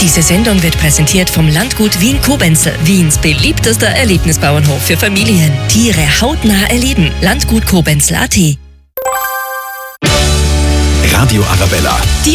Diese Sendung wird präsentiert vom Landgut Wien-Koblenz, Wiens beliebtester Erlebnisbauernhof für Familien. Tiere hautnah erleben. Landgutkoblenz.at. Radio Arabella. Die